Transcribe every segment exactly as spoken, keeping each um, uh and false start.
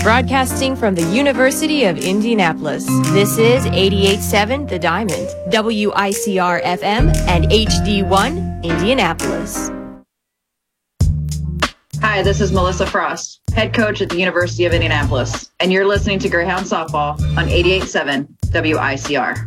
Broadcasting from the University of Indianapolis, this is eighty-eight point seven The Diamond, W I C R F M, and H D one Indianapolis. Hi, this is Melissa Frost, head coach at the University of Indianapolis, and you're listening to Greyhound Softball on eighty-eight point seven W I C R.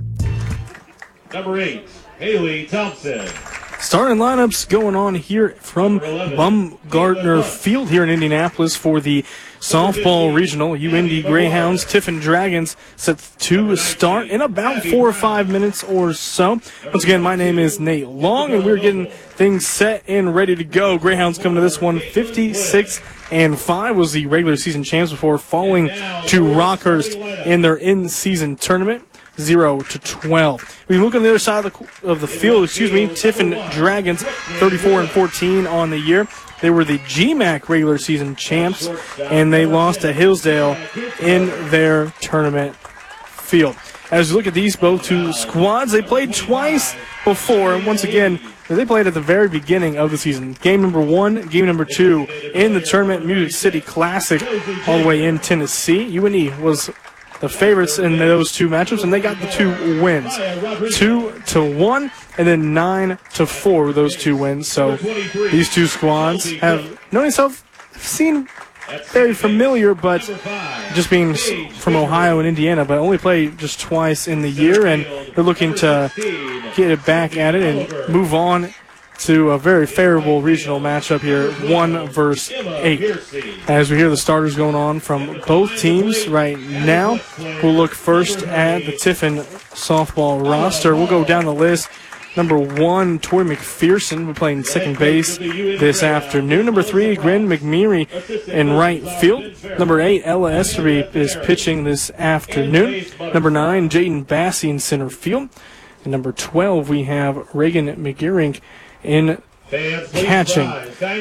Number eight, Haley Thompson. Starting lineups going on here from Baumgartner Field here in Indianapolis for the softball regional. U Indy Greyhounds, Tiffin Dragons set to start in about four or five minutes or so. Once again, my name is Nate Long, and we're getting things set and ready to go. Greyhounds come to this one fifty-six and five, was the regular season champs before falling to Rockhurst in their in-season tournament. zero to twelve. We look on the other side of the, of the field, excuse me, Tiffin Dragons, thirty-four and fourteen on the year. They were the G MAC regular season champs, and they lost to Hillsdale in their tournament field. As you look at these both two squads, they played twice before, and once again, they played at the very beginning of the season. Game number one, game number two in the tournament, Music City Classic, all the way in Tennessee. U N E was the favorites in those two matchups, and they got the two wins, two to one, and then nine to four with those two wins. So these two squads have known themselves, seen very familiar, but just being from Ohio and Indiana, but only play just twice in the year, and they're looking to get it back at it and move on to a very favorable regional matchup here, one versus eight. As we hear the starters going on from both teams right now, we'll look first at the Tiffin softball roster. We'll go down the list. Number one, Tori McPherson, will be playing second base this afternoon. Number three, Gwen McMeary in right field. Number eight, Ella Esterby is pitching this afternoon. Number nine, Jaden Bassey in center field. And number twelve, we have Reagan McGearing in catching.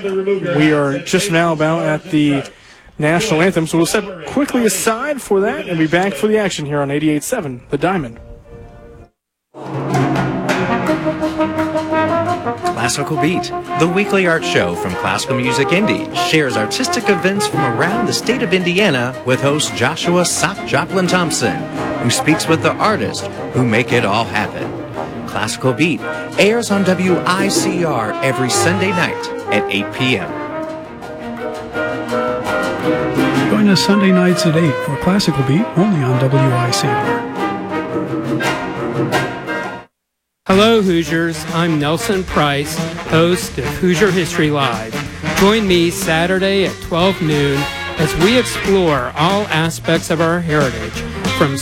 We are just now about at the national anthem, so we'll step quickly aside for that and be back for the action here on eighty-eight point seven The Diamond. Classical Beat, the weekly art show from Classical Music Indy, shares artistic events from around the state of Indiana with host Joshua Sock Joplin Thompson, who speaks with the artists who make it all happen. Classical Beat airs on W I C R every Sunday night at eight p.m. Join us Sunday nights at eight for Classical Beat, only on W I C R. Hello, Hoosiers. I'm Nelson Price, host of Hoosier History Live. Join me Saturday at twelve noon as we explore all aspects of our heritage